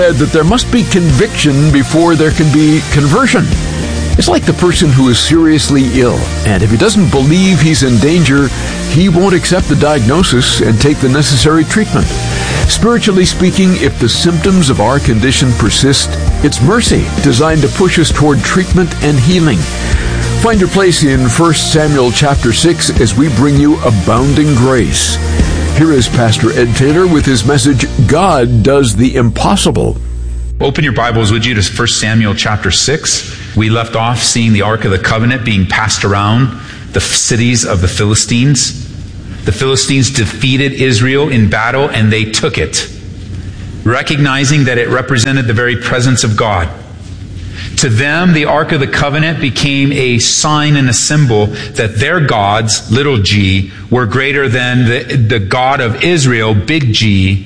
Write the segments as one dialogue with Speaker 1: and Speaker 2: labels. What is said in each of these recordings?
Speaker 1: that there must be conviction before there can be conversion. It's like the person who is seriously ill, and if he doesn't believe he's in danger, he won't accept the diagnosis and take the necessary treatment. Spiritually speaking, if the symptoms of our condition persist, it's mercy designed to push us toward treatment and healing. Find your place in 1 Samuel chapter 6 as we bring you abounding grace. Here is Pastor Ed Taylor with his message, God Does the Impossible.
Speaker 2: Open your Bibles, would you, to 1 Samuel chapter 6. We left off seeing the Ark of the Covenant being passed around the cities of the Philistines. The Philistines defeated Israel in battle, and they took it, recognizing that it represented the very presence of God. To them, the Ark of the Covenant became a sign and a symbol that their gods, little g, were greater than the God of Israel, big G.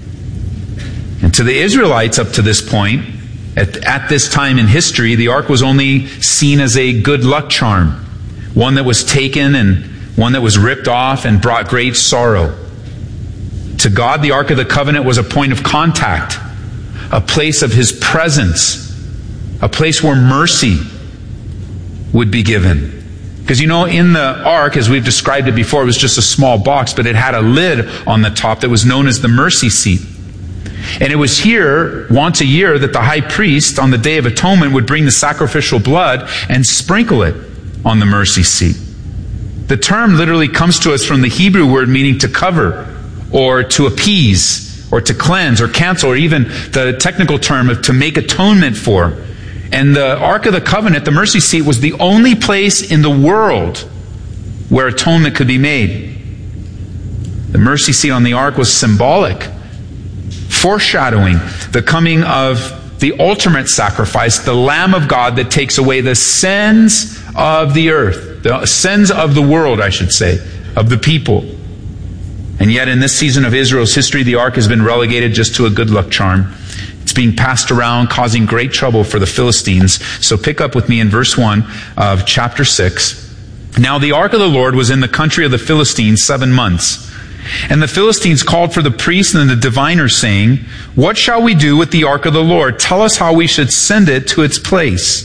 Speaker 2: And to the Israelites up to this point, at this time in history, the Ark was only seen as a good luck charm, one that was taken and one that was ripped off and brought great sorrow. To God, the Ark of the Covenant was a point of contact, a place of His presence, a place where mercy would be given. Because in the Ark, as we've described it before, it was just a small box, but it had a lid on the top that was known as the mercy seat. And it was here, once a year, that the high priest, on the Day of Atonement, would bring the sacrificial blood and sprinkle it on the mercy seat. The term literally comes to us from the Hebrew word meaning to cover, or to appease, or to cleanse, or cancel, or even the technical term of to make atonement for. And the Ark of the Covenant, the mercy seat, was the only place in the world where atonement could be made. The mercy seat on the Ark was symbolic, foreshadowing the coming of the ultimate sacrifice, the Lamb of God that takes away the sins of the earth, the sins of the world, I should say, of the people. And yet in this season of Israel's history, the Ark has been relegated just to a good luck charm. It's being passed around, causing great trouble for the Philistines. So pick up with me in verse 1 of chapter 6. Now the Ark of the Lord was in the country of the Philistines 7 months. And the Philistines called for the priests and the diviners, saying, What shall we do with the Ark of the Lord? Tell us how we should send it to its place.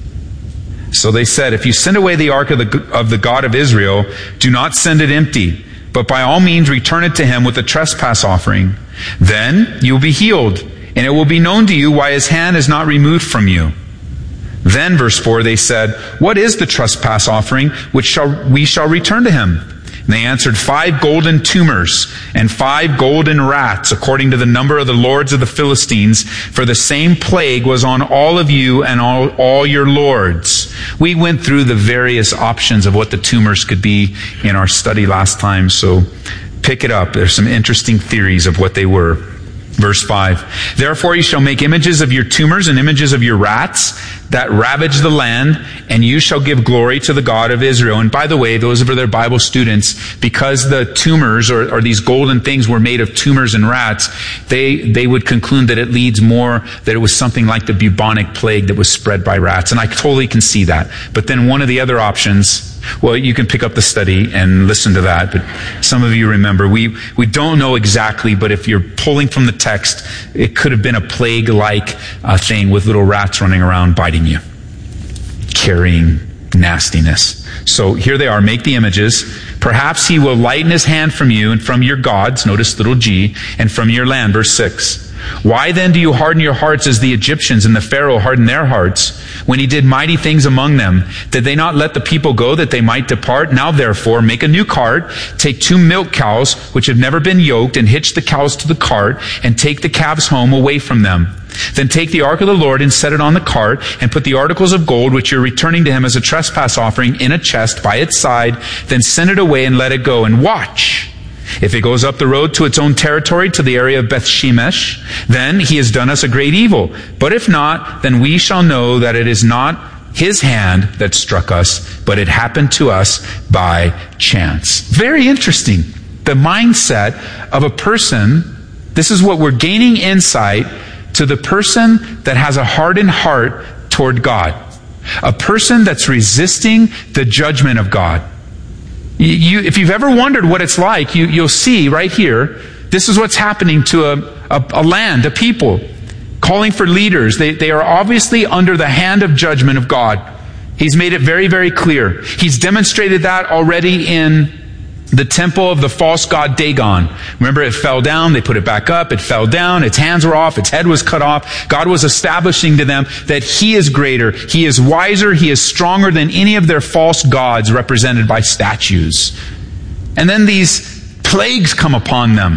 Speaker 2: So they said, If you send away the Ark of the God of Israel, do not send it empty, but by all means return it to him with a trespass offering. Then you will be healed, and it will be known to you why his hand is not removed from you. Then, verse 4, they said, What is the trespass offering which we shall return to him? And they answered, 5 golden tumors and 5 golden rats, according to the number of the lords of the Philistines, for the same plague was on all of you and all your lords. We went through the various options of what the tumors could be in our study last time, so pick it up. There's some interesting theories of what they were. Verse 5, Therefore you shall make images of your tumors and images of your rats that ravage the land, and you shall give glory to the God of Israel. And by the way, those of their Bible students, because the tumors or these golden things were made of tumors and rats, they would conclude that it leads more that it was something like the bubonic plague that was spread by rats. And I totally can see that. But then one of the other options, well, you can pick up the study and listen to that, but some of you remember, we don't know exactly, but if you're pulling from the text, it could have been a plague-like thing with little rats running around biting you, carrying nastiness. So here they are, make the images. Perhaps he will lighten his hand from you and from your gods, notice little g, and from your land, verse 6. Why then do you harden your hearts as the Egyptians and the Pharaoh hardened their hearts when he did mighty things among them? Did they not let the people go that they might depart? Now therefore make a new cart, take 2 milk cows which have never been yoked, and hitch the cows to the cart, and take the calves home away from them. Then take the Ark of the Lord and set it on the cart, and put the articles of gold which you're returning to him as a trespass offering in a chest by its side. Then send it away and let it go, and watch. If it goes up the road to its own territory, to the area of Beth-Shemesh, then he has done us a great evil. But if not, then we shall know that it is not his hand that struck us, but it happened to us by chance. Very interesting. The mindset of a person, this is what we're gaining insight to the person that has a hardened heart toward God. A person that's resisting the judgment of God. If you've ever wondered what it's like, you'll see right here, this is what's happening to a land, a people. calling for leaders. They are obviously under the hand of judgment of God. He's made it very, very clear. He's demonstrated that already in the temple of the false god Dagon. Remember, it fell down, they put it back up, it fell down, its hands were off, its head was cut off. God was establishing to them that He is greater, He is wiser, He is stronger than any of their false gods represented by statues. And then these plagues come upon them,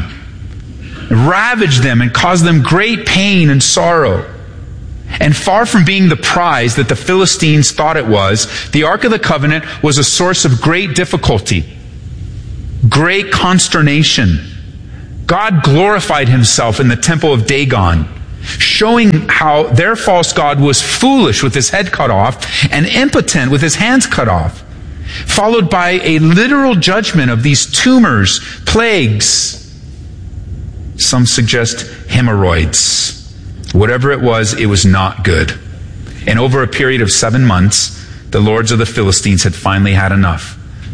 Speaker 2: ravage them, and cause them great pain and sorrow. And far from being the prize that the Philistines thought it was, the Ark of the Covenant was a source of great difficulty, great consternation. God glorified Himself in the temple of Dagon, showing how their false god was foolish with his head cut off and impotent with his hands cut off, followed by a literal judgment of these tumors, plagues. Some suggest hemorrhoids. Whatever it was not good. And over a period of 7 months, the lords of the Philistines had finally had enough.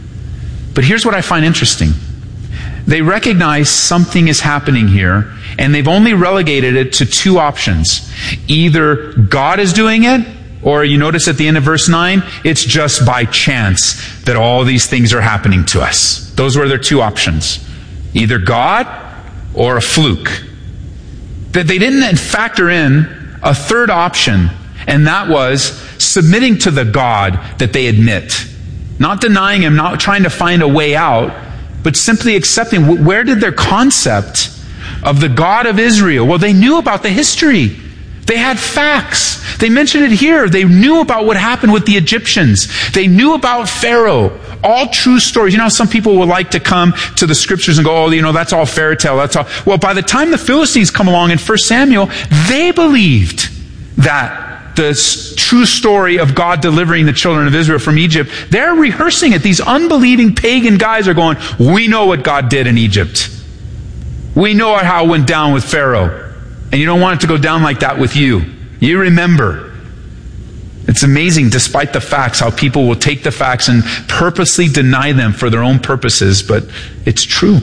Speaker 2: But here's what I find interesting. They recognize something is happening here, and they've only relegated it to 2 options. Either God is doing it, or you notice at the end of verse 9, it's just by chance that all these things are happening to us. Those were their 2 options. Either God or a fluke. That they didn't factor in a 3rd option, and that was submitting to the God that they admit. Not denying Him, not trying to find a way out, but simply accepting. Where did their concept of the God of Israel? Well, they knew about the history. They had facts. They mentioned it here. They knew about what happened with the Egyptians. They knew about Pharaoh. All true stories. You know, some people will like to come to the scriptures and go, oh, that's all fairy tale. That's all. Well, by the time the Philistines come along in 1 Samuel, they believed that the true story of God delivering the children of Israel from Egypt, they're rehearsing it. These unbelieving pagan guys are going, we know what God did in Egypt. We know how it went down with Pharaoh. And you don't want it to go down like that with you. You remember. It's amazing, despite the facts, how people will take the facts and purposely deny them for their own purposes, but it's true.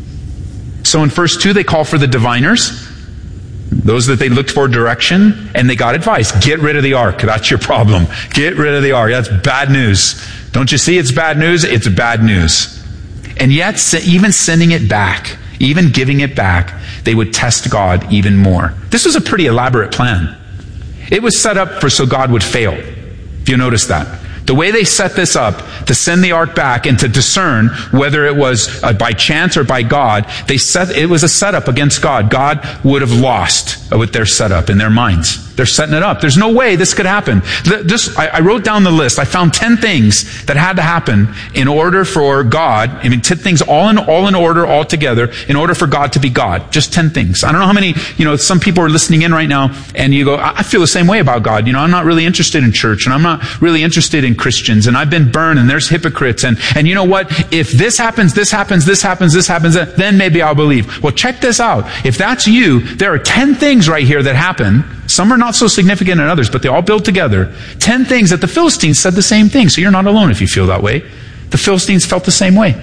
Speaker 2: So in verse 2, they call for the diviners. Those that they looked for direction, and they got advice. Get rid of the ark. That's your problem. Get rid of the ark. That's bad news. Don't you see it's bad news? It's bad news. And yet, even sending it back, even giving it back, they would test God even more. This was a pretty elaborate plan. It was set up so God would fail. If you notice that. The way they set this up, to send the ark back and to discern whether it was by chance or by God, it was a setup against God. God would have lost with their setup in their minds. They're setting it up. There's no way this could happen. I wrote down the list. I found 10 things that had to happen in order for God, 10 things all in order, all together, in order for God to be God. Just 10 things. I don't know how many, some people are listening in right now, and you go, I feel the same way about God. I'm not really interested in church, and I'm not really interested in Christians, and I've been burned, and there's hypocrites, and you know what? If this happens, then maybe I'll believe. Well, check this out. If that's you, there are 10 things right here that happen. Some are not so significant than others, but they all build together. 10 things that the Philistines said the same thing. So you're not alone if you feel that way. The Philistines felt the same way.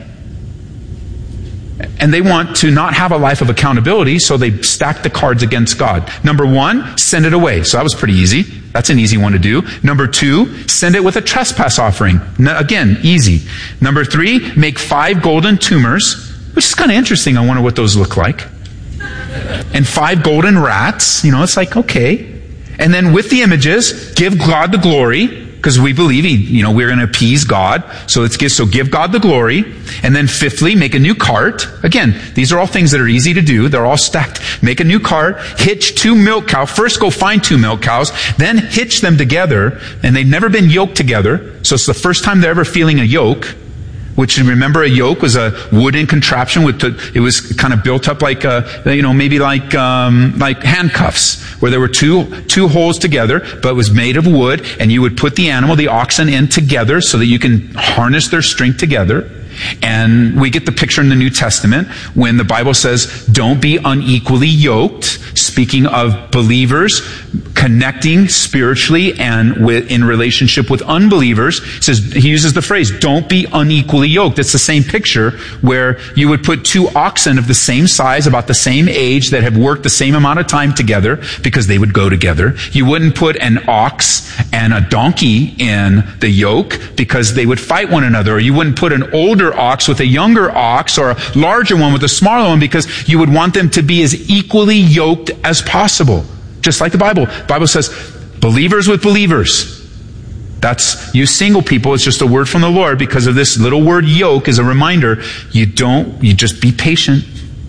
Speaker 2: And they want to not have a life of accountability, so they stack the cards against God. Number 1, send it away. So that was pretty easy. That's an easy one to do. Number 2, send it with a trespass offering. Again, easy. Number 3, make 5 golden tumors, which is kind of interesting. I wonder what those look like. And 5 golden rats. It's like, okay. And then with the images, give God the glory, because we believe we're going to appease God. So give God the glory. And then 5thly, make a new cart. Again, these are all things that are easy to do. They're all stacked. Make a new cart, hitch 2 milk cows. First go find 2 milk cows, then hitch them together. And they've never been yoked together. So it's the first time they're ever feeling a yoke. Which, remember, a yoke was a wooden contraption it was kind of built up like maybe like handcuffs, where there were two holes together, but it was made of wood, and you would put the oxen in together so that you can harness their strength together. And we get the picture in the New Testament when the Bible says, don't be unequally yoked, speaking of believers connecting spiritually and in relationship with unbelievers. He uses the phrase, don't be unequally yoked. It's the same picture where you would put two oxen of the same size, about the same age, that have worked the same amount of time together because they would go together. You wouldn't put an ox and a donkey in the yoke because they would fight one another. Or you wouldn't put an older ox with a younger ox, or a larger one with a smaller one, because you would want them to be as equally yoked as possible. Just like the Bible. The Bible says, believers with believers. That's, you single people, it's just a word from the Lord because of this little word yoke is a reminder. You just be patient.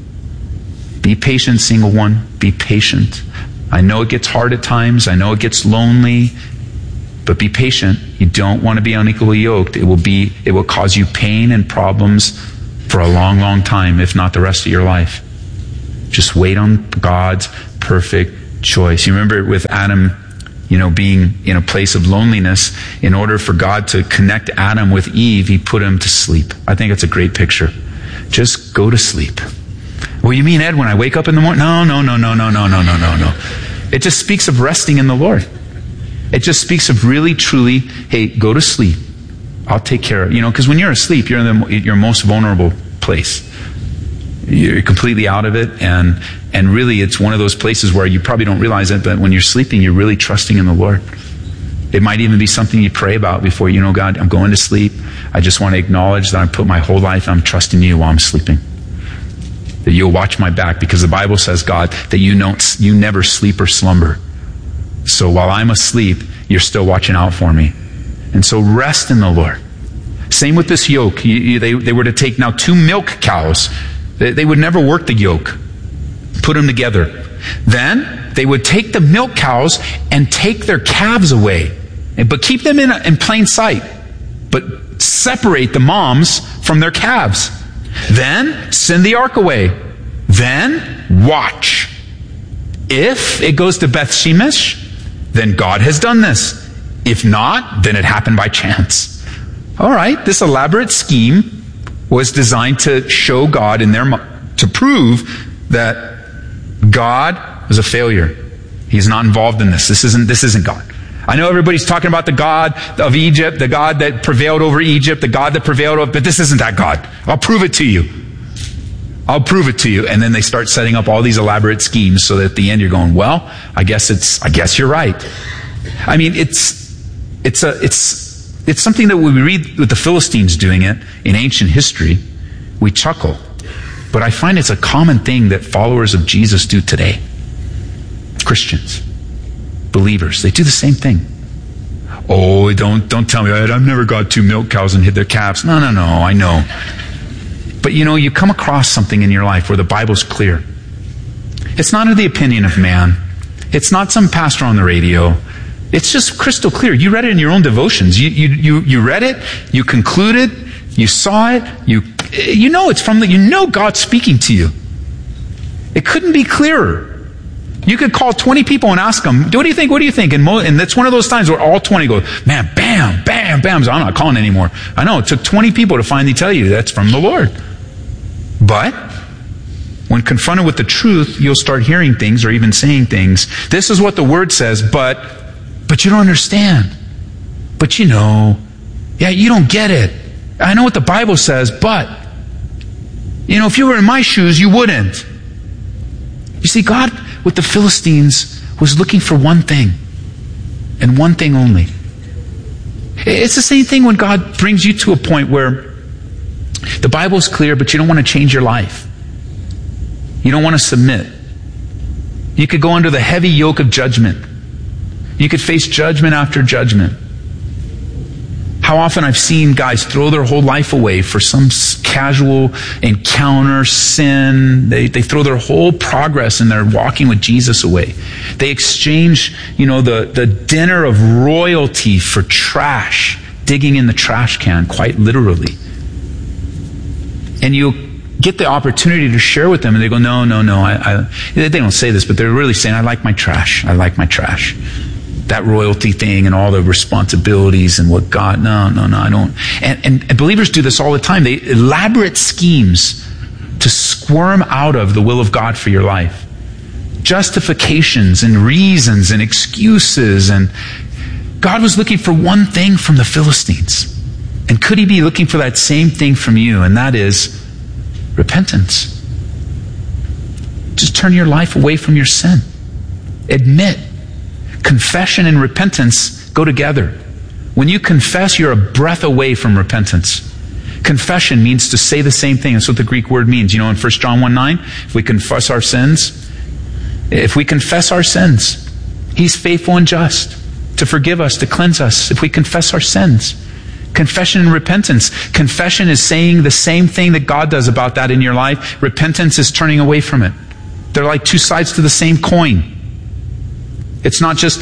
Speaker 2: Be patient, single one. Be patient. I know it gets hard at times. I know it gets lonely. But be patient. You don't want to be unequally yoked. It will cause you pain and problems for a long, long time, if not the rest of your life. Just wait on God's perfect choice. You remember with Adam, being in a place of loneliness, in order for God to connect Adam with Eve, he put him to sleep. I think it's a great picture. Just go to sleep. Well, you mean, Ed, when I wake up in the morning? No. It just speaks of resting in the Lord. It just speaks of really, truly, hey, go to sleep. I'll take care of it. Because when you're asleep, you're in your most vulnerable place. You're completely out of it, and really it's one of those places where you probably don't realize it, but when you're sleeping, you're really trusting in the Lord. It might even be something you pray about before, God, I'm going to sleep. I just want to acknowledge that I put my whole life, I'm trusting you while I'm sleeping. That you'll watch my back, because the Bible says, God, that you never sleep or slumber. So while I'm asleep, you're still watching out for me. And so rest in the Lord. Same with this yoke. They were to take now 2 milk cows. They would never work the yoke. Put them together. Then they would take the milk cows and take their calves away. But keep them in plain sight. But separate the moms from their calves. Then send the ark away. Then watch. If it goes to Beth Shemesh, then God has done this. If not, then it happened by chance. All right, this elaborate scheme was designed to show God to prove that God was a failure. He's not involved in this. This isn't God. I know everybody's talking about the God of Egypt, the God that prevailed over Egypt, the God that prevailed over, but this isn't that God. I'll prove it to you. I'll prove it to you. And then they start setting up all these elaborate schemes so that at the end you're going, well, I guess you're right. I mean, it's something that when we read with the Philistines doing it in ancient history, we chuckle. But I find it's a common thing that followers of Jesus do today. Christians, believers, they do the same thing. Oh, don't tell me, I've never got 2 milk cows and hid their calves. No, I know. But you come across something in your life where the Bible's clear. It's not of the opinion of man. It's not some pastor on the radio. It's just crystal clear. You read it in your own devotions. You read it, you concluded, you saw it, you know it's from God's speaking to you. It couldn't be clearer. You could call 20 people and ask them, what do you think? What do you think? And that's one of those times where all 20 go, man, bam, bam, bam. So I'm not calling anymore. I know it took 20 people to finally tell you that's from the Lord. But when confronted with the truth, you'll start hearing things or even saying things. This is what the Word says, but you don't understand. But you don't get it. I know what the Bible says, but, if you were in my shoes, you wouldn't. You see, God, with the Philistines, was looking for one thing, and one thing only. It's the same thing when God brings you to a point where the Bible's clear, but you don't want to change your life. You don't want to submit. You could go under the heavy yoke of judgment. You could face judgment after judgment. How often I've seen guys throw their whole life away for some casual encounter, sin. They throw their whole progress in their walking with Jesus away. They exchange, the dinner of royalty for trash, digging in the trash can, quite literally. And you get the opportunity to share with them, and they go, no. They don't say this, but they're really saying, I like my trash. I like my trash. That royalty thing and all the responsibilities and what God, no, I don't. And believers do this all the time. They elaborate schemes to squirm out of the will of God for your life. justifications and reasons and excuses. And God was looking for one thing from the Philistines. And could he be looking for that same thing from you? And that is repentance. Just turn your life away from your sin. Admit. Confession and repentance go together. When you confess, you're a breath away from repentance. Confession means to say the same thing. That's what the Greek word means. You know, in 1 John 1:9, if we confess our sins, he's faithful and just to forgive us, to cleanse us, if we confess our sins. Confession and repentance. Confession is saying the same thing that God does about that in your life. Repentance is turning away from it. They're like two sides to the same coin. It's not just,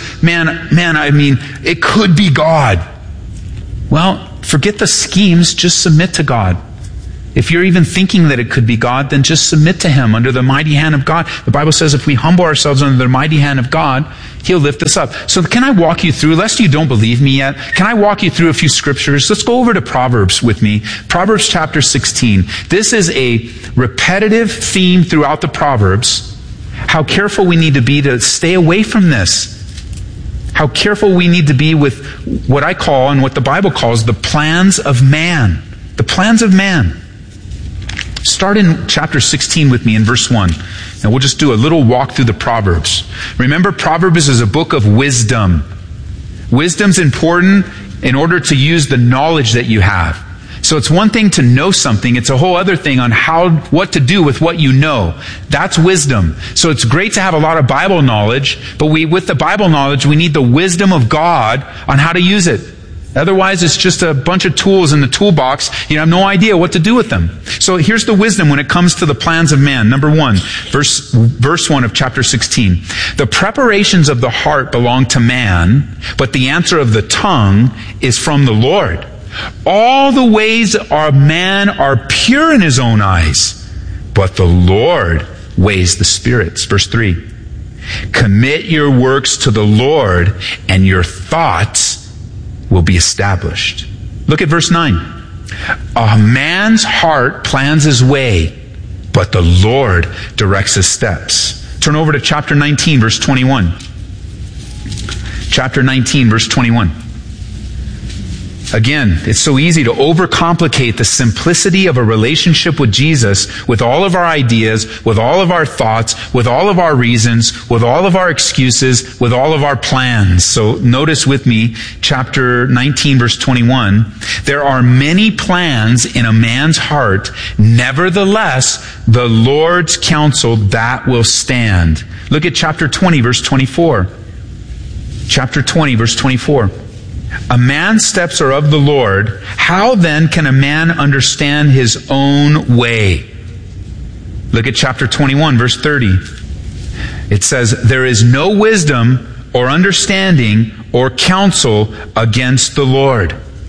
Speaker 2: it could be God. Well, forget the schemes, just submit to God. If you're even thinking that it could be God, then just submit to Him under the mighty hand of God. The Bible says if we humble ourselves under the mighty hand of God, He'll lift us up. So can I walk you through, lest you don't believe me yet, can I walk you through a few scriptures? Let's go over to Proverbs with me. Proverbs chapter 16. This is a repetitive theme throughout the Proverbs. How careful we need to be to stay away from this. How careful we need to be with what I call and what the Bible calls the plans of man. The plans of man. Start in chapter 16 with me in verse 1. And we'll just do a little walk through the Proverbs. Remember, Proverbs is a book of wisdom. Wisdom's important in order to use the knowledge that you have. So it's one thing to know something, it's a whole other thing on what to do with what you know. That's wisdom. So it's great to have a lot of Bible knowledge, but with the Bible knowledge, we need the wisdom of God on how to use it. Otherwise, it's just a bunch of tools in the toolbox. You have no idea what to do with them. So here's the wisdom when it comes to the plans of man. Number 1, verse 1 of chapter 16. The preparations of the heart belong to man, but the answer of the tongue is from the Lord. All the ways of man are pure in his own eyes, but the Lord weighs the spirits. Verse 3. Commit your works to the Lord, and your thoughts will be established. Look at verse 9. A man's heart plans his way, but the Lord directs his steps. Turn over to chapter 19, verse 21. Chapter 19, verse 21. Again, it's so easy to overcomplicate the simplicity of a relationship with Jesus with all of our ideas, with all of our thoughts, with all of our reasons, with all of our excuses, with all of our plans. So notice with me, chapter 19, verse 21. There are many plans in a man's heart. Nevertheless, the Lord's counsel, that will stand. Look at chapter 20, verse 24. Chapter 20, verse 24. A man's steps are of the Lord. How then can a man understand his own way? Look at chapter 21, verse 30. It says, there is no wisdom or understanding or counsel against the Lord.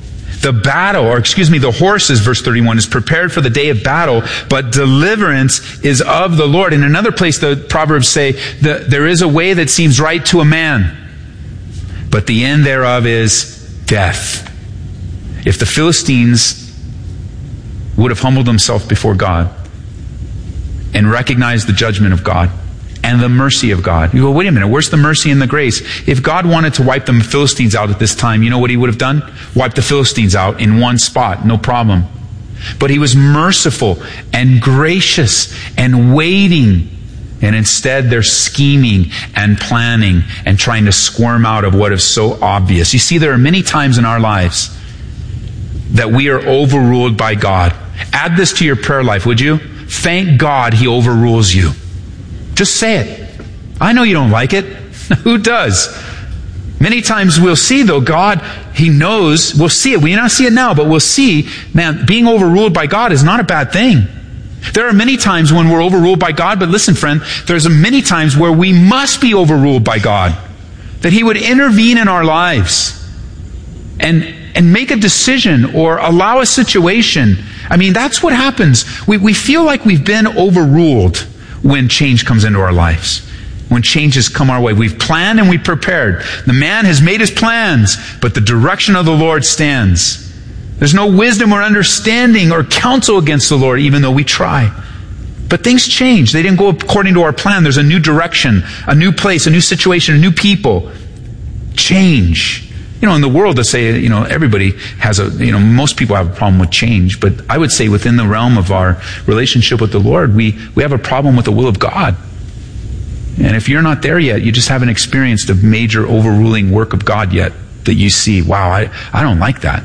Speaker 2: The horses, verse 31, is prepared for the day of battle, but deliverance is of the Lord. In another place, the Proverbs say, there is a way that seems right to a man, but the end thereof is death. If the Philistines would have humbled themselves before God and recognized the judgment of God and the mercy of God. You go, wait a minute, where's the mercy and the grace? If God wanted to wipe the Philistines out at this time, you know what He would have done? Wipe the Philistines out in one spot, no problem. But He was merciful and gracious and waiting. And instead, they're scheming and planning and trying to squirm out of what is so obvious. You see, there are many times in our lives that we are overruled by God. Add this to your prayer life, would you? Thank God He overrules you. Just say it. I know you don't like it. Who does? Many times we'll see, though, God, He knows. We'll see it. We may not see it now, but we'll see, man, being overruled by God is not a bad thing. There are many times when we're overruled by God, but listen, friend, there's many times where we must be overruled by God. That He would intervene in our lives and make a decision or allow a situation. I mean, that's what happens. We feel like we've been overruled when change comes into our lives. When changes come our way. We've planned and we've prepared. The man has made his plans, but the direction of the Lord stands. There's no wisdom or understanding or counsel against the Lord, even though we try. But things change. They didn't go according to our plan. There's a new direction, a new place, a new situation, a new people. Change. In the world, they say, everybody has most people have a problem with change. But I would say within the realm of our relationship with the Lord, we have a problem with the will of God. And if you're not there yet, you just haven't experienced a major overruling work of God yet that you see, wow, I don't like that.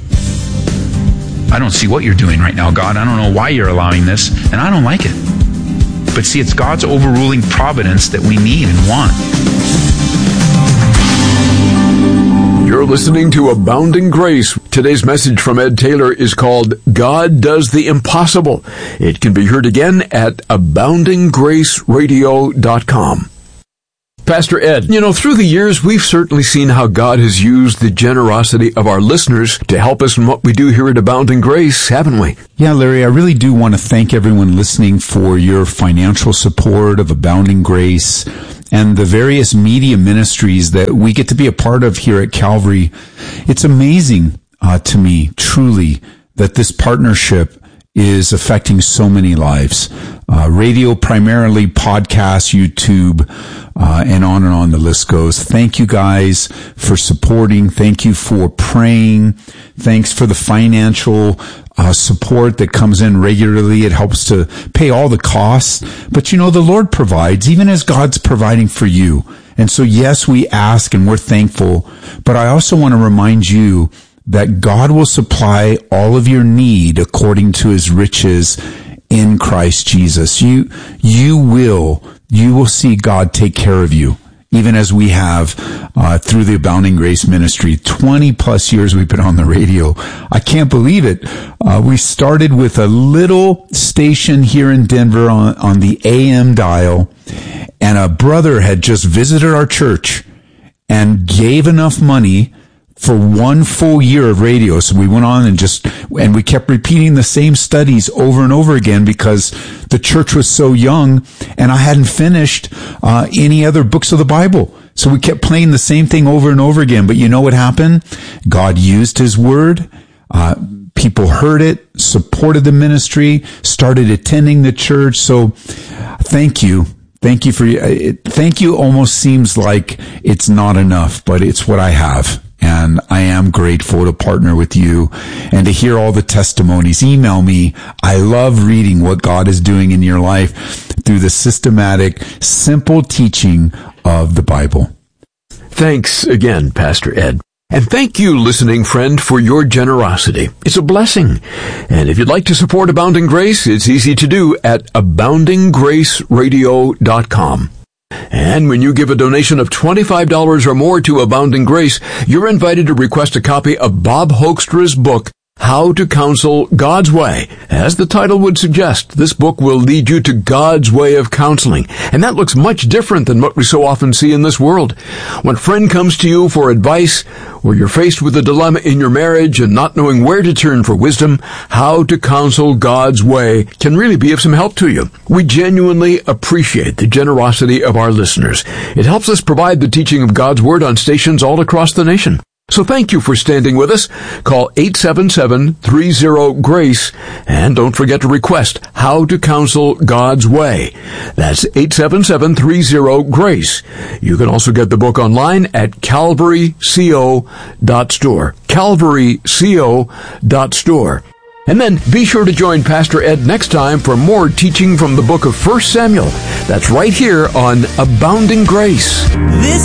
Speaker 2: I don't see what you're doing right now, God. I don't know why you're allowing this, and I don't like it. But see, it's God's overruling providence that we need and want.
Speaker 1: You're listening to Abounding Grace. Today's message from Ed Taylor is called God Does the Impossible. It can be heard again at aboundinggraceradio.com. Pastor Ed, through the years, we've certainly seen how God has used the generosity of our listeners to help us in what we do here at Abounding Grace, haven't we?
Speaker 3: Yeah, Larry, I really do want to thank everyone listening for your financial support of Abounding Grace and the various media ministries that we get to be a part of here at Calvary. It's amazing to me, truly, that this partnership is affecting so many lives. Radio primarily, podcasts, YouTube, and on the list goes. Thank you guys for supporting. Thank you for praying. Thanks for the financial support that comes in regularly. It helps to pay all the costs. But the Lord provides, even as God's providing for you. And so, yes, we ask and we're thankful. But I also want to remind you that God will supply all of your need according to his riches in Christ Jesus. You will see God take care of you, even as we have through the Abounding Grace Ministry. 20 plus years we've been on the radio. I can't believe it. We started with a little station here in Denver on the AM dial, and a brother had just visited our church and gave enough money for 1 full year of radio. So we went on and we kept repeating the same studies over and over again because the church was so young and I hadn't finished any other books of the Bible. So we kept playing the same thing over and over again. But you know what happened? God used his word. People heard it, supported the ministry, started attending the church. So thank you. Thank you almost seems like it's not enough, but it's what I have. And I am grateful to partner with you and to hear all the testimonies. Email me. I love reading what God is doing in your life through the systematic, simple teaching of the Bible.
Speaker 1: Thanks again, Pastor Ed. And thank you, listening friend, for your generosity. It's a blessing. And if you'd like to support Abounding Grace, it's easy to do at aboundinggraceradio.com. And when you give a donation of $25 or more to Abounding Grace, you're invited to request a copy of Bob Hoekstra's book, How to Counsel God's Way. As the title would suggest, this book will lead you to God's way of counseling. And that looks much different than what we so often see in this world. When a friend comes to you for advice, or you're faced with a dilemma in your marriage and not knowing where to turn for wisdom, How to Counsel God's Way can really be of some help to you. We genuinely appreciate the generosity of our listeners. It helps us provide the teaching of God's Word on stations all across the nation. So thank you for standing with us. Call 877-30-GRACE and don't forget to request How to Counsel God's Way. That's 877-30-GRACE. You can also get the book online at calvaryco.store. calvaryco.store. And then be sure to join Pastor Ed next time for more teaching from the book of 1 Samuel. That's right here on Abounding Grace.